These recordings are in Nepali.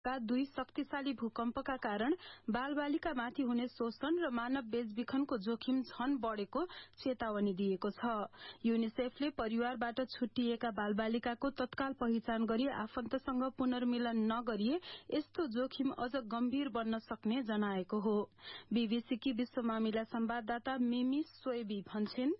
दुई शक्तिशाली भूकम्पका कारण बालबालिकामाथि हुने शोषण र मानव बेचबिखनको जोखिम झन बढ़ेको चेतावनी दिएको छ। युनिसेफले परिवारबाट छुट्टिएका बालबालिकाको तत्काल पहिचान गरी आफन्तसँग पुनर्मिलन नगरिए यस्तो जोखिम अझ गम्भीर बन्न सक्ने जनाएको हो। बीबीसीकी विश्व मामिला संवाददाता मिमी सोएबी भन्छन्,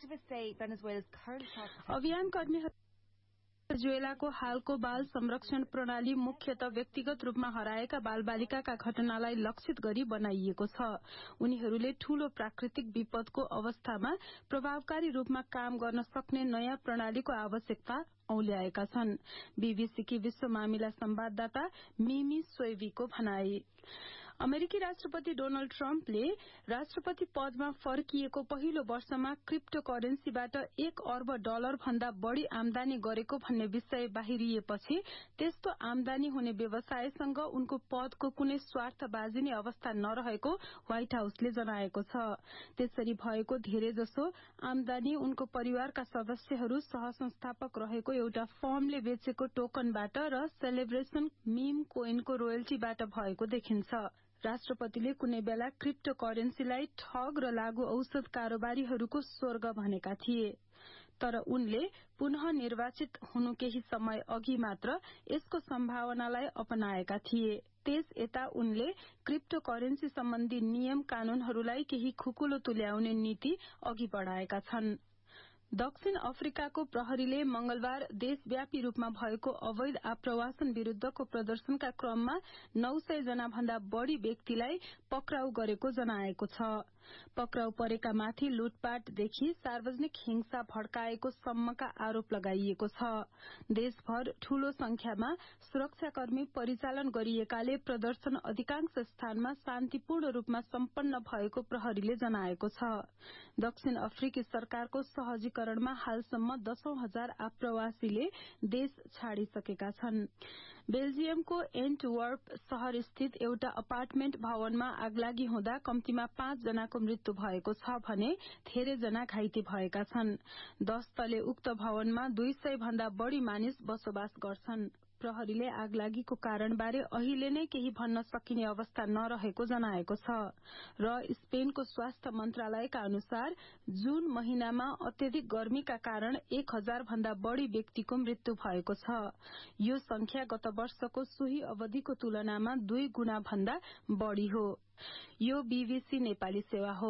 अभियानकर्मीहरू भेनेजुएलाको हालको बाल संरक्षण प्रणाली मुख्यतः व्यक्तिगत रूपमा हराएका बालबालिकाका घटनालाई लक्षित गरी बनाइएको छ। उनीहरूले ठूलो प्राकृतिक विपदको अवस्थामा प्रभावकारी रूपमा काम गर्न सक्ने नयाँ प्रणालीको आवश्यकता औल्याएका छन्। बीबीसीकी विश्व मामिला संवाददाता मिमी सोएबीको भनाई। अमेरिकी राष्ट्रपति डोनाल्ड ट्रम्पले राष्ट्रपति पदमा फर्किएको पहिलो वर्षमा क्रिप्टो करेन्सीबाट $1 अर्ब भन्दा बढ़ी आमदानी गरेको भन्ने विषय बाहिरिएपछि त्यस्तो आमदानी हुने व्यवसायसँग उनको पदको कुनै स्वार्थ बाजिने अवस्था नरहेको व्हाइट हाउसले जनाएको छ। त्यसरी भएको धेरैजसो आमदानी उनको परिवारका सदस्यहरू सहसंस्थापक रहेको एउटा फर्मले बेचेको टोकनबाट र सेलिब्रेशन मीम कोइनको रोयल्टीबाट भएको देखिन्छ। राष्ट्रपतिले कुनै बेला क्रिप्टो करेन्सीलाई ठग र लागू औषध कारोबारीहरूको स्वर्ग भनेका थिए, तर उनले पुनः निर्वाचित हुनु केही समय अघि मात्र यसको सम्भावनालाई अपनाएका थिए। त्यस यता उनले क्रिप्टो करेन्सी सम्बन्धी नियम कानूनहरूलाई केही खुकुलो तुल्याउने नीति अघि बढ़ाएका छन्। दक्षिण अफ्रिकाको प्रहरीले मंगलबार देशव्यापी रूपमा भएको अवैध आप्रवासन विरूद्धको प्रदर्शनका क्रममा 900 जना भन्दा बढ़ी व्यक्तिलाई पक्राउ गरेको जनाएको छ। पक्राउ परेका माथि लुटपाटदेखि सार्वजनिक हिंसा भड्काएको सम्मका आरोप लगाइएको छ। देशभर ठूलो संख्यामा सुरक्षाकर्मी परिचालन गरिएकाले प्रदर्शन अधिकांश स्थानमा शान्तिपूर्ण रूपमा सम्पन्न भएको प्रहरीले जनाएको छ। दक्षिण अफ्रिकी सरकारको सहजीकरणमा हालसम्म 10,000 आप्रवासीले देश छाडिसकेका छन्। बेल्जियमको एन्टवर्प शहर स्थित एउटा अपार्टमेन्ट भवनमा आगलागी हुँदा कम्तीमा 5 जनाको मृत्यु भएको छ भने धेरै जना घाइते भएका छन्। 10 तले उक्त भवनमा 200 भन्दा बढ़ी मानिस बसोबास गर्छन्। प्रहरीले आगलागीको कारणबारे अहिले नै केही भन्न सकिने अवस्था नरहेको जनाएको छ र स्पेनको स्वास्थ्य मन्त्रालयका अनुसार जून महिनामा अत्यधिक गर्मीका कारण 1000 भन्दा बढ़ी व्यक्तिको मृत्यु भएको छ। यो संख्या गत वर्षको सोही अवधिको तुलनामा 2 गुणा भन्दा बढ़ी हो। यो बीबीसी नेपाली सेवा हो।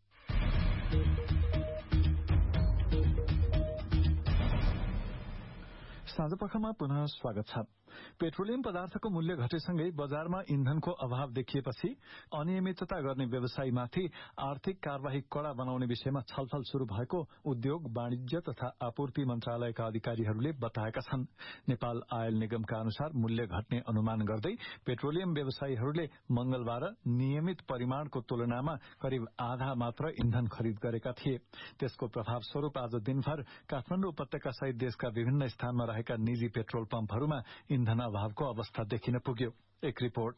साँझपखमा पुनः स्वागत छ। पेट्रोलियम पदार्थको मूल्य घटेसँगै बजारमा इन्धनको अभाव देखिएपछि अनियमितता गर्ने व्यवसायीमाथि आर्थिक कार्यवाही कड़ा बनाउने विषयमा छलफल शुरू भएको उद्योग वाणिज्य तथा आपूर्ति मन्त्रालयका अधिकारीहरूले बताएका छन्। नेपाल आयल निगमका अनुसार मूल्य घट्ने अनुमान गर्दै पेट्रोलियम व्यवसायीहरूले मंगलबार नियमित परिमाणको तुलनामा करिब आधा मात्र इन्धन खरिद गरेका थिए। त्यसको प्रभाव स्वरूप आज दिनभर काठमाडौँ उपत्यका सहित देशका विभिन्न स्थानमा रहेका निजी पेट्रोल पम्पहरूमा इन्धन अभावको अवस्था देखिन पुग्यो। एक रिपोर्ट।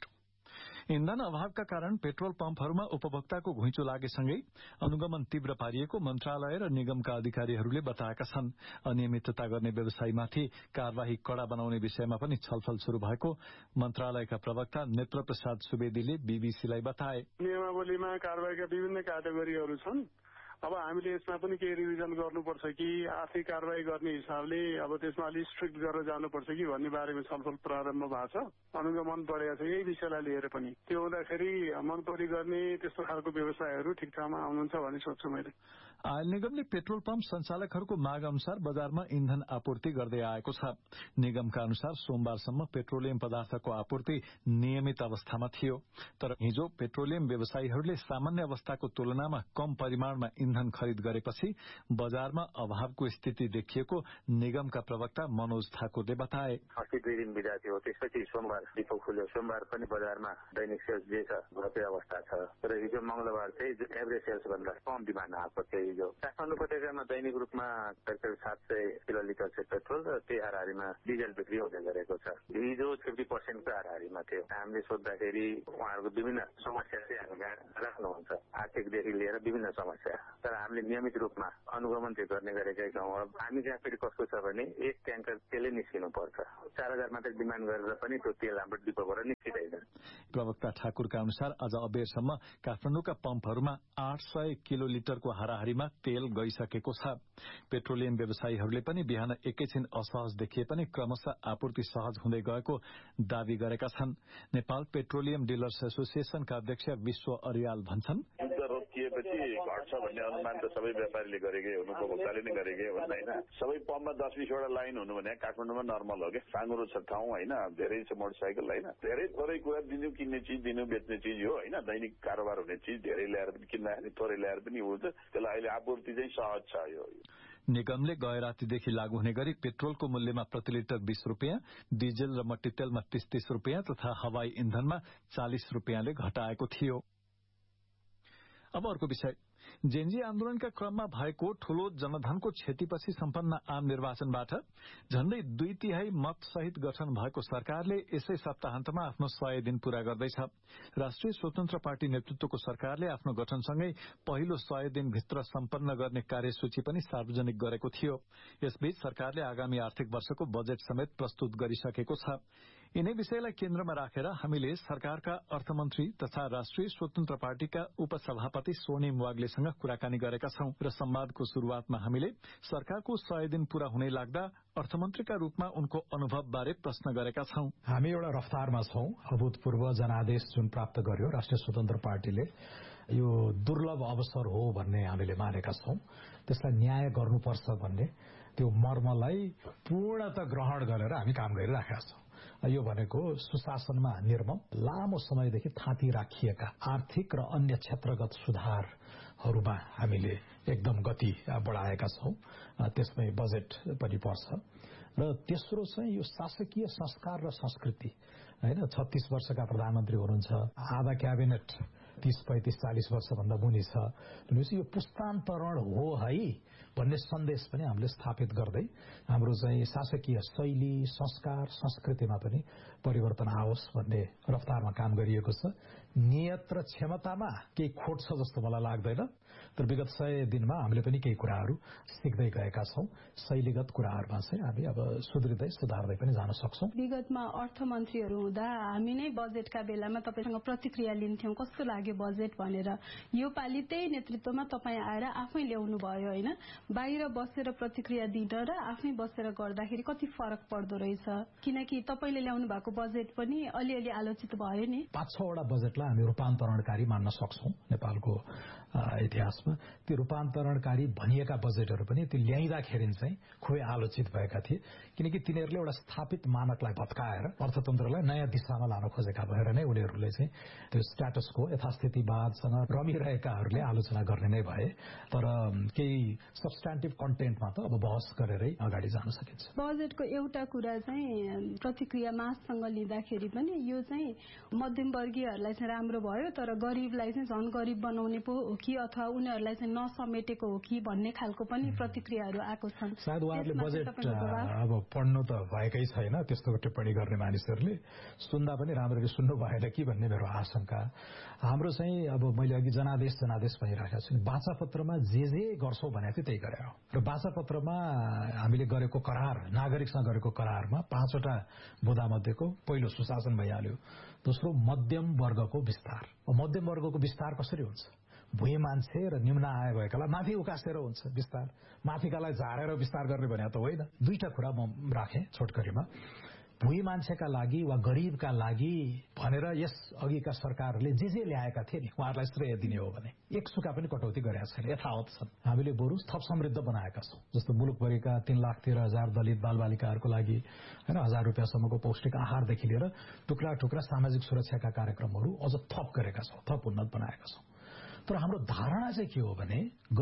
इन्धन अभावका कारण पेट्रोल पम्पहरूमा उपभोक्ताको घुइँचो लागेसँगै अनुगमन तीव्र पारिएको मन्त्रालय र निगमका अधिकारीहरूले बताएका छन्। अनियमितता गर्ने व्यवसायीमाथि कार्यवाही कड़ा बनाउने विषयमा पनि छलफल शुरू भएको मन्त्रालयका प्रवक्ता नेत्र प्रसाद सुवेदीले बीबीसीलाई बताए। नियमावलीमा कार्यवाहीका विभिन्न क्याटेगोरीहरू छन्। अब हामीले यसमा पनि केही रिभिजन गर्नुपर्छ कि आर्थिक कारवाही गर्ने हिसाबले अब त्यसमा अलि स्ट्रिक्ट गरेर जानुपर्छ कि भन्ने बारेमा छलफल प्रारम्भ भएको छ। अनुगमन बढेको छ यही विषयलाई लिएर पनि। त्यो हुँदाखेरि मनपरी गर्ने त्यस्तो खालको व्यवसायहरू ठिक ठाउँमा आउनुहुन्छ भन्ने सोच्छु मैले। आयल निगमले पेट्रोल पम्प संचालकहरूको माग अनुसार बजारमा इन्धन आपूर्ति गर्दै आएको छ। निगमका अनुसार सोमबारसम्म पेट्रोलियम पदार्थको आपूर्ति नियमित अवस्थामा थियो, तर हिजो पेट्रोलियम व्यवसायीहरूले सामान्य अवस्थाको तुलनामा कम परिमाणमा इन्धन खरिद गरेपछि बजारमा अभावको स्थिति देखिएको निगमका प्रवक्ता मनोज ठाकुरले बताए। अस्ति 2 दिन बिदा थियो, त्यसपछि सोमबार डिपो खुल्यो। सोमबार पनि बजारमा दैनिक सेल्स जे छ घटे अवस्था छ, तर हिजो मंगलबार चाहिँ एभरेज सेल्स भन्दा कम डिमान्ड आएको थियो। हिजो काठमाडौँ उपत्यकामा दैनिक रूपमा करिब 700 किलोलिटर चाहिँ पेट्रोल र त्यही हाराहारीमा डिजल बिक्री हुँदै गरेको छ। हिजो 50% को हाराहारीमा थियो। हामीले सोद्धाखेरि उहाँहरूको विभिन्न समस्या चाहिँ हामी राख्नुहुन्छ, आर्थिकदेखि लिएर विभिन्न समस्या। तर हामीले नियमित रूपमा अनुगमन चाहिँ गर्ने गरेकै छौँ। हामी जहाँ फेरि कस्तो छ भने एक ट्याङ्कर तेलै निस्किनु पर्छ, 4000 मात्रै डिमान्ड गरेर पनि त्यो तेल हाम्रो डिपोबाट निस्किँदैन। प्रवक्ता ठाकुरका अनुसार आज अबेरसम्म काठमाडौँका पम्पहरूमा 800 किलोलिटरको हाराहारीमा तेल गइसकेको छ। पेट्रोलियम व्यवसायीहरूले पनि बिहान एकैछिन असहज देखिए पनि क्रमशः आपूर्ति सहज हुँदै गएको दावी गरेका छन्। नेपाल पेट्रोलियम डीलर्स एसोसिएशनका अध्यक्ष विश्व अरियाल भन्छन्, रोकिएपछि घट्छ भन्ने अनुमान त सबै व्यापारीले गरेकै हुनु, उपभोक्ताले नै गरेकै हुन् होइन। सबै पम्पमा 10-20 वटा लाइन हुनु भने काठमाडौँमा नर्मल हो कि, साँगुरो छ ठाउँ होइन, धेरै छ मोटरसाइकल होइन, धेरै थोरै कुरा दिनु किन्ने चिज दिनु बेच्ने चिज हो होइन, दैनिक कारोबार हुने चिज धेरै ल्याएर पनि किन्दाखेरि थोरै ल्याएर पनि हुन्छ। त्यसलाई अहिले आपूर्ति चाहिँ सहज छ। यो निगमले गए रातिदेखि लागू हुने गरी पेट्रोलको मूल्यमा प्रति लिटर 20 रुपियाँ, डिजेल र मट्टीतेलमा 30 रुपियाँ तथा हवाई इन्धनमा 40 रुपियाँले घटाएको थियो। अब अर्को विषय, जेनजी आन्दोलनका क्रममा भएको ठूलो जनधनको क्षतिपछि सम्पन्न आम निर्वाचनबाट झण्डै 2/3 मत सहित गठन भएको सरकारले यसै सप्ताहन्तमा आफ्नो 100 दिन पूरा गर्दैछ। राष्ट्रिय स्वतन्त्र पार्टी नेतृत्वको सरकारले आफ्नो गठनसँगै पहिलो 100 दिनभित्र सम्पन्न गर्ने कार्यसूची पनि सार्वजनिक गरेको थियो। यसबीच सरकारले आगामी आर्थिक वर्षको बजेट समेत प्रस्तुत गरिसकेको छ। यिनै विषयलाई केन्द्रमा राखेर हामीले सरकारका अर्थमन्त्री तथा राष्ट्रिय स्वतन्त्र पार्टीका उपसभापति स्वर्णिम वाग्लेसँग कुराकानी गरेका छौं र संवादको शुरूआतमा हामीले सरकारको 100 दिन पूरा हुनै लाग्दा अर्थमन्त्रीका रूपमा उनको अनुभव बारे प्रश्न गरेका छौं। हामी एउटा रफ्तारमा छौं। अभूतपूर्व जनादेश जुन प्राप्त गर्यो राष्ट्रिय स्वतन्त्र पार्टीले, यो दुर्लभ अवसर हो भन्ने हामीले मानेका छौं। त्यसलाई न्याय गर्नुपर्छ भन्ने त्यो मर्मलाई पूर्णतः ग्रहण गरेर हामी काम गरिराखेका छौं। यो भनेको सुशासनमा निर्मम लामो समयदेखि थाँती राखिएका आर्थिक र अन्य क्षेत्रगत सुधारहरूमा हामीले एकदम गति बढाएका छौं। त्यसमै बजेट पनि पर्छ। र तेस्रो चाहिँ यो शासकीय संस्कार र संस्कृति हैन। 36 वर्षका प्रधानमन्त्री हुनुहुन्छ, आधा क्याबिनेट 30, 35, 40 वर्षभन्दा मुनि छ भनेपछि यो पुस्तान्तरण हो है भन्ने सन्देश पनि हामीले स्थापित गर्दै हाम्रो चाहिँ शासकीय शैली, संस्कार, संस्कृतिमा पनि परिवर्तन आओस् भन्ने रफ्तारमा काम गरिएको छ। नियत र क्षमतामा केही खोट छ जस्तो मलाई लाग्दैन, तर विगत 100 दिनमा हामीले पनि केही कुराहरू सिक्दै गएका छौं। शैलीगत कुराहरूमा चाहिँ हामी अब सुध्रिँदै सुधार्दै पनि जान सक्छौं। विगतमा अर्थमन्त्रीहरू हुँदा हामी नै बजेटका बेलामा तपाईसँग प्रतिक्रिया लिन्थ्यौं, कस्तो लाग्यो बजेट भनेर। यो पालि त्यही नेतृत्वमा तपाईँ आएर आफै ल्याउनु भयो होइन। बाहिर बसेर प्रतिक्रिया दिन र आफै बसेर गर्दाखेरि कति फरक पर्दो रहेछ, किनकि तपाईले ल्याउनु भएको बजेट पनि अलिअलि आलोचित भयो नि। 5-6 वटा बजेटलाई हामी रूपान्तरणकारी मान्न सक्छौं नेपालको इतिहासमा। त्यो रूपान्तरणकारी भनिएका बजेटहरू पनि त्यो ल्याइँदाखेरि चाहिँ खुबै आलोचित भएका थिए, किनकि तिनीहरूले एउटा स्थापित मानकलाई भत्काएर अर्थतन्त्रलाई नयाँ दिशामा लान खोजेका भएर नै उनीहरूले चाहिँ त्यो स्ट्याटसको यथास्थितिवादसँग रमिरहेकाहरूले आलोचना गर्ने नै भए। तर केही सब्स्ट्यान्टिभ कन्टेन्टमा त अब बहस गरेरै अगाडि जान सकिन्छ। बजेटको एउटा कुरा चाहिँ प्रतिक्रिया माससँग लिँदाखेरि पनि यो चाहिँ मध्यमवर्गीयहरूलाई चाहिँ राम्रो भयो, तर गरीबलाई चाहिँ झन् गरीब बनाउने पो हो कि अथवा उनीहरूलाई चाहिँ नसमेटेको हो कि भन्ने खालको पनि प्रतिक्रियाहरू आएको छन्। सायद उहाँहरूले बजेट अब पढ्नु त भएकै छैन, त्यस्तो टिप्पणी गर्ने मानिसहरूले सुन्दा पनि राम्ररी सुन्नु भएन कि भन्ने मेरो आशंका। हाम्रो चाहिँ अब मैले अघि जनादेश भनिराखेको छु, बाचापत्रमा जे गर्छौं भने चाहिँ त्यही गरे हो। र बाचापत्रमा हामीले गरेको करार, नागरिकसँग गरेको करारमा 5 वटा बुँदा मध्येको पहिलो सुशासन भइहाल्यो, दोस्रो मध्यम वर्गको विस्तार। मध्यम वर्गको विस्तार कसरी हुन्छ? भुइँ मान्छे र निम्न आय भएकालाई माथि उकासेर हुन्छ विस्तार, माथिकालाई झारेर विस्तार गर्ने भने त होइन। दुईटा कुरा म राखेँ छोटकरीमा। भुइँ मान्छेका लागि वा गरीबका लागि भनेर यस अघिका सरकारहरूले जे ल्याएका थिए नि उहाँहरूलाई श्रेय दिने हो भने एक सुका पनि कटौती गरेका छैन, यथावत छन्। हामीले बरु थप समृद्ध बनाएका छौं। जस्तो मुलुकभरिका 3,13,000 दलित बालबालिकाहरूको लागि हैन 1000 रुपियाँसम्मको पौष्टिक आहारदेखि लिएर टुक्रा टुक्रा सामाजिक सुरक्षाका कार्यक्रमहरू अझ थप गरेका छौं, थप उन्नत बनाएका छौं। तर हाम्रो धारणा चाहिँ के हो भने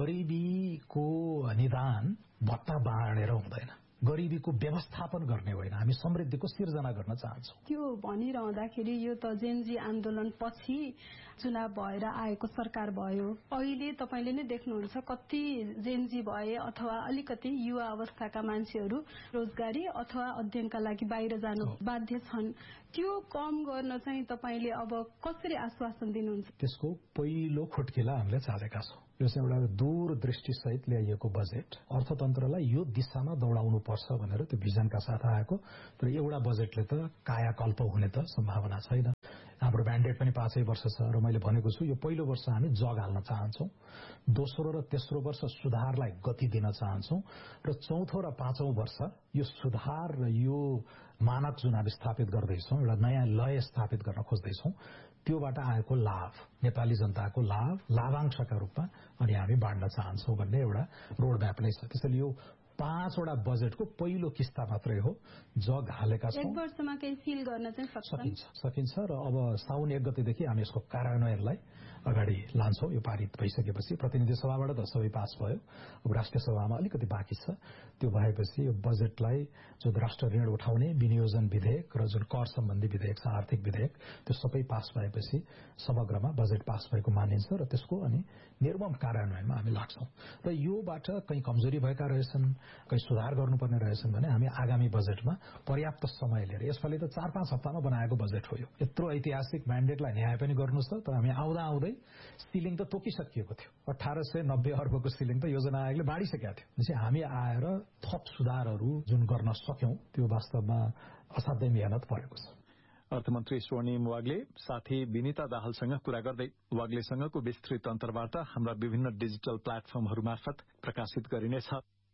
गरिबीको निदान भत्ता बाँडेर हुँदैन, गरिबीको व्यवस्थापन गर्ने होइन, हामी समृद्धिको सिर्जना गर्न चाहन्छौं। त्यो भनिरहँदाखेरि यो त जेनजी आन्दोलन पछि चुनाव भएर आएको सरकार भयो। अहिले तपाईले नै देख्नुहुन्छ कति जेनजी भए अथवा अलिकति युवा अवस्थाका मान्छेहरू रोजगारी अथवा अध्ययनका लागि बाहिर जानु बाध्य छन्। त्यो कम गर्न चाहिँ तपाईले अब कसरी आश्वासन दिनुहुन्छ? त्यसको पहिलो खुट्किला हामीले चालेका छौं। यो चाहिँ एउटा दूरदृष्टि सहित ल्याइएको बजेट, अर्थतन्त्रलाई यो दिशामा दौडाउनु पर्छ भनेर त्यो भिजनका साथ आएको। तर एउटा बजेटले त कायाकल्प हुने त सम्भावना छैन। हाम्रो म्यान्डेट पनि 5 वर्ष छ र मैले भनेको छु यो पहिलो वर्ष हामी जग हाल्न चाहन्छौं, दोस्रो र तेस्रो वर्ष सुधारलाई गति दिन चाहन्छौं र चौथो र पाँचौं वर्ष यो सुधार र यो मानक जुन हामी स्थापित गर्दैछौं, एउटा नयाँ लय स्थापित गर्न खोज्दैछौं, त्योबाट आएको लाभ नेपाली जनताको लाभांशका रूपमा अनि हामी बाँड्न चाहन्छौं भन्ने एउटा रोड म्याप नै छ। त्यसैले यो 5 वटा बजेटको पहिलो किस्ता मात्रै हो, जग हालेका छौं। 1 वर्षमा केही फिल गर्न चाहिँ सकिन्छ र अब साउन 1 गतेदेखि हामी यसको कार्यान्वयनलाई अगाडि लान्छौं। यो पारित भइसकेपछि प्रतिनिधि सभाबाट त सबै पास भयो, अब राष्ट्रिय सभामा अलिकति बाँकी छ। त्यो भएपछि यो बजेटलाई जुन राष्ट्र ऋण उठाउने विनियोजन विधेयक र जुन कर सम्बन्धी विधेयक छ, आर्थिक विधेयक, त्यो सबै पास भएपछि समग्रमा बजेट पास भएको मानिन्छ र त्यसको अनि निर्मम कार्यान्वयनमा हामी लाग्छौं। र योबाट कहीं कमजोरी भएका रहेछन्, कहीं सुधार गर्नुपर्ने रहेछन् भने हामी आगामी बजेटमा पर्याप्त समय लिएर, यसपालि त 4-5 हप्तामा बनाएको बजेट हो। यो यत्रो ऐतिहासिक म्यान्डेटलाई न्याय पनि गर्नु छ। तर हामी आउँदै सिलिङ त तोकिसकिएको थियो। 1890 अर्बको सिलिङ त योजना आयोगले बाँडिसकेका थियो। त्यसै हामी आएर थप सुधारहरू जुन गर्न सक्यौं त्यो वास्तवमा असाध्यै मेहनत परेको छ। अर्थमन्त्री स्वर्णिम वाग्ले साथी विनिता दाहालसँग कुरा गर्दै वाग्लेसँगको विस्तृत अन्तर्वार्ता हाम्रा विभिन्न डिजिटल प्लेटफर्महरू मार्फत प्रकाशित गरिनेछ।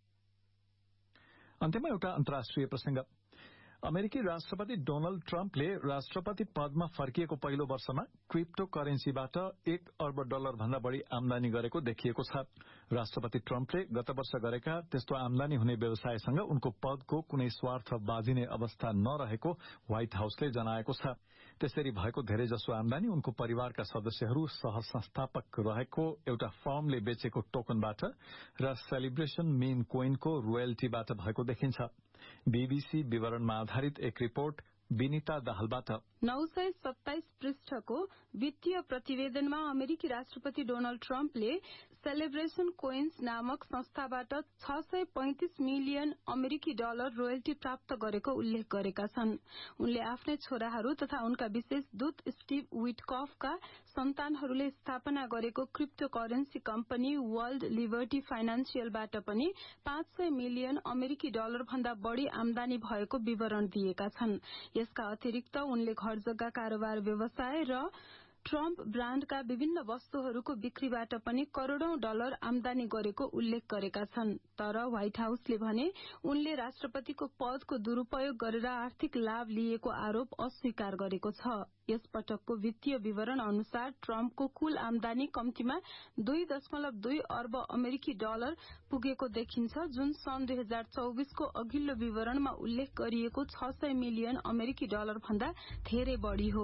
अन्त्यमा एउटा अन्तर्राष्ट्रिय प्रसंग। अमेरिकी राष्ट्रपति डोनाल्ड ट्रम्पले राष्ट्रपति पदमा फर्किएको पहिलो वर्षमा क्रिप्टो करेन्सीबाट $1 अर्ब भन्दा बढ़ी आमदानी गरेको देखिएको छ। राष्ट्रपति ट्रम्पले गत वर्ष गरेका त्यस्तो आमदानी हुने व्यवसायसँग उनको पदको कुनै स्वार्थ बाजिने अवस्था नरहेको व्हाइट हाउसले जनाएको छ। त्यसरी भएको धेरैजसो आमदानी उनको परिवारका सदस्यहरू सहसंस्थापक रहेको एउटा फर्मले बेचेको टोकनबाट र सेलिब्रेशन मीम कोइनको रोयल्टीबाट भएको देखिन्छ। बीबीसी विवरणमा आधारित एक रिपोर्ट विनिता दाहालबाट। 927 पृष्ठको वित्तीय प्रतिवेदनमा अमेरिकी राष्ट्रपति डोनाल्ड ट्रम्पले सेलिब्रेशन कोइन्स नामक संस्थाबाट $635 मिलियन अमेरिकी डलर रोयल्टी प्राप्त गरेको उल्लेख गरेका छन्। उनले आफ्नै छोराहरू तथा उनका विशेष दूत स्टिभ विटकफका सन्तानहरूले स्थापना गरेको crypto currency company world liberty फाइनान्शियलबाट पनि $500 मिलियन अमेरिकी डलर भन्दा बढ़ी आमदानी भएको विवरण दिएका छन्। यसका अतिरिक्त उनले घर जग्गा कारोबार व्यवसाय र ट्रम्प ब्रान्डका विभिन्न वस्तुहरूको बिक्रीबाट पनि करोड़ौं डलर आमदानी गरेको उल्लेख गरेका छन्। तर व्हाइट हाउसले भने उनले राष्ट्रपतिको पदको दुरूपयोग गरेर आर्थिक लाभ लिएको आरोप अस्वीकार गरेको छ। यस पटकको वित्तीय विवरण अनुसार ट्रम्पको कुल आमदानी कम्तीमा $2.2 अर्ब अमेरिकी डलर पुगेको देखिन्छ, जुन सन् 2024 को अघिल्लो विवरणमा उल्लेख गरिएको $600 मिलियन अमेरिकी डलर भन्दा धेरै बढ़ी हो।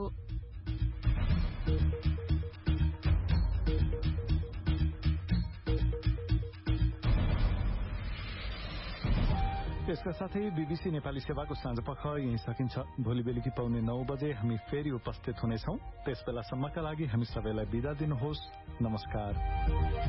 यसका साथै बीबीसी नेपाली सेवाको साँझपख यही सकिन्छ। भोलि बेलुकी 9:15 बजे हामी फेरि उपस्थित हुनेछौं। त्यसबेलासम्मका लागि हामी सबैलाई बिदा दिनुहोस्। नमस्कार।